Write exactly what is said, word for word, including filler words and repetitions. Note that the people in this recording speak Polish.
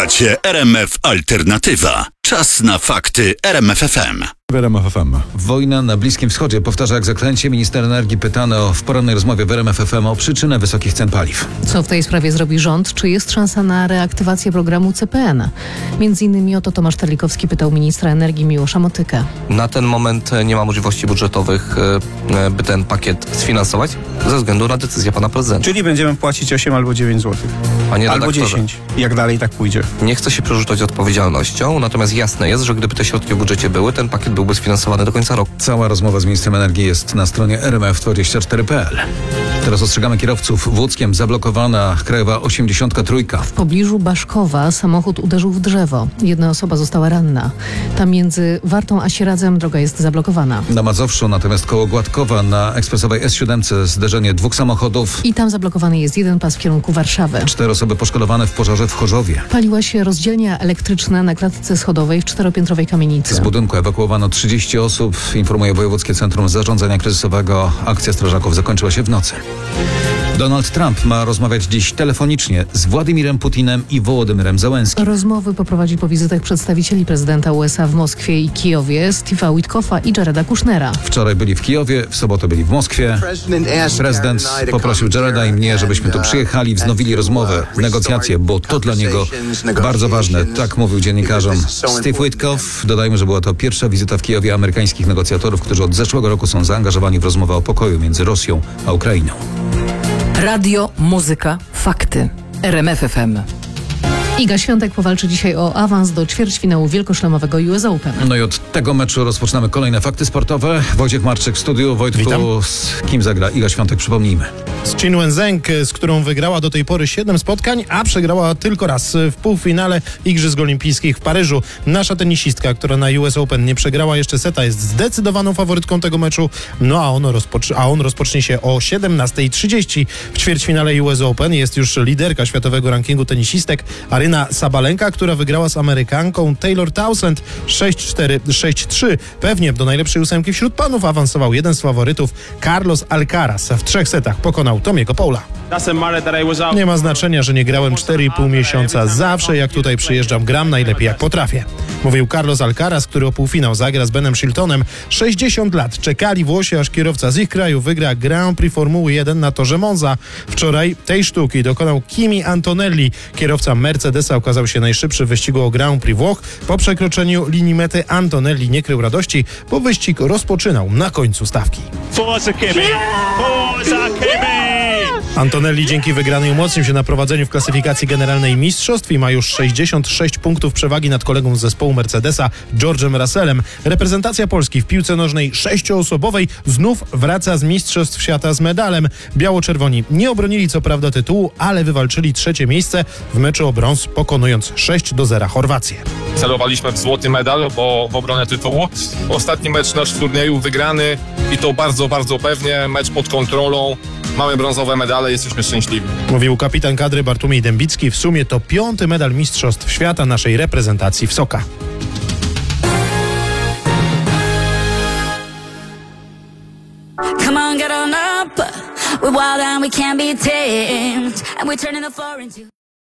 Słuchacie R M F Alternatywa. Czas na fakty R M F F M. W R M F F M. Wojna na Bliskim Wschodzie, powtarza jak zaklęcie minister energii pytany o w porannej rozmowie w R M F F M o przyczynę wysokich cen paliw. Co w tej sprawie zrobi rząd? Czy jest szansa na reaktywację programu C P N? Między innymi o to Tomasz Terlikowski pytał ministra energii Miłosza Motykę. Na ten moment nie ma możliwości budżetowych, by ten pakiet sfinansować ze względu na decyzję pana prezydenta. Czyli będziemy płacić osiem albo dziewięć złotych. Panie Albo redaktorze, dziesięć. Jak dalej tak pójdzie. nie chcę się przerzucać odpowiedzialnością, natomiast jasne jest, że gdyby te środki w budżecie były, ten pakiet byłby sfinansowany do końca roku. Cała rozmowa z ministrem energii jest na stronie r m f dwadzieścia cztery kropka p l. Teraz ostrzegamy kierowców. W Łódzkiem zablokowana krajowa osiemdziesiąt trzy. W pobliżu Baszkowa samochód uderzył w drzewo. Jedna osoba została ranna. Tam między Wartą a Sieradzem droga jest zablokowana. Na Mazowszu natomiast koło Gładkowa na ekspresowej S siedem zderzenie dwóch samochodów. I tam zablokowany jest jeden pas w kierunku Warszawy. Cztery osoby poszkodowane w pożarze w Chorzowie. Paliła się rozdzielnia elektryczna na klatce schodowej w czteropiętrowej kamienicy. Z budynku ewakuowano trzydzieści osób, informuje Wojewódzkie Centrum Zarządzania Kryzysowego. Akcja strażaków zakończyła się w nocy. Donald Trump ma rozmawiać dziś telefonicznie z Władimirem Putinem i Wołodymyrem Zełenskim. Rozmowy poprowadzi po wizytach przedstawicieli prezydenta U S A w Moskwie i Kijowie, Steve'a Witkoffa i Jareda Kushnera. Wczoraj byli w Kijowie, w sobotę byli w Moskwie. Prezydent poprosił Jareda i mnie, żebyśmy tu przyjechali, wznowili rozmowę, negocjacje, bo to dla niego bardzo ważne. Tak mówił dziennikarzom Steve Witkoff. Dodajmy, że była to pierwsza wizyta w Kijowie amerykańskich negocjatorów, którzy od zeszłego roku są zaangażowani w rozmowę o pokoju między Rosją a Ukrainą. Radio, muzyka, fakty. R M F F M. Iga Świątek powalczy dzisiaj o awans do ćwierćfinału wielkoszlemowego U S Open. No i od tego meczu rozpoczynamy kolejne fakty sportowe. Wojciech Marczyk w studiu. Wojtku, Witam. z kim zagra Iga Świątek? Przypomnijmy. Z Qin Wenzheng, z którą wygrała do tej pory siedem spotkań, a przegrała tylko raz w półfinale Igrzysk Olimpijskich w Paryżu. Nasza tenisistka, która na U S Open nie przegrała jeszcze seta, jest zdecydowaną faworytką tego meczu, no a on, rozpocz- a on rozpocznie się o siedemnasta trzydzieści. W ćwierćfinale U S Open jest już liderka światowego rankingu tenisistek Aryna Sabalenka, która wygrała z Amerykanką Taylor Townsend sześć cztery, sześć trzy. Pewnie do najlepszej ósemki wśród panów awansował jeden z faworytów, Carlos Alcaraz. W trzech setach pokonał Tomiego Paula. Nie ma znaczenia, że nie grałem cztery i pół miesiąca. Zawsze jak tutaj przyjeżdżam, gram najlepiej jak potrafię. Mówił Carlos Alcaraz, który o półfinał zagra z Benem Shiltonem. sześćdziesiąt lat czekali Włosi, aż kierowca z ich kraju wygra Grand Prix Formuły jeden na torze Monza. Wczoraj tej sztuki dokonał Kimi Antonelli. Kierowca Mercedesa okazał się najszybszy w wyścigu o Grand Prix Włoch. Po przekroczeniu linii mety Antonelli nie krył radości, bo wyścig rozpoczynał na końcu stawki. Forza Kimi! Forza Kimi! Antonelli dzięki wygranej umocnił się na prowadzeniu w klasyfikacji generalnej mistrzostw i ma już sześćdziesiąt sześć punktów przewagi nad kolegą z zespołu Mercedesa, George'em Russellem. Reprezentacja Polski w piłce nożnej sześcioosobowej znów wraca z mistrzostw świata z medalem. Biało-czerwoni nie obronili co prawda tytułu, ale wywalczyli trzecie miejsce w meczu o brąz, pokonując sześć do zera Chorwację. Celowaliśmy w złoty medal, bo w obronę tytułu. Ostatni mecz nasz w turnieju wygrany i to bardzo, bardzo pewnie. Mecz pod kontrolą. Mamy brązowe medale, jesteśmy szczęśliwi. Mówił kapitan kadry Bartłomiej Dębicki. W sumie to piąty medal mistrzostw świata naszej reprezentacji w soka. Come on, get on up. We're wild and we can't be tamed. And we're turning the floor into